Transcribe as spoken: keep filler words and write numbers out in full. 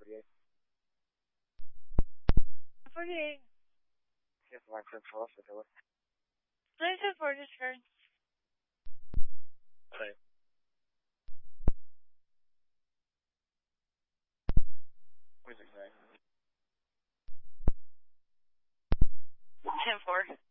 forty-eight. forty-eight. Yes, line ten four, so do it. nine ten four, discard. Okay. Music nine. ten four.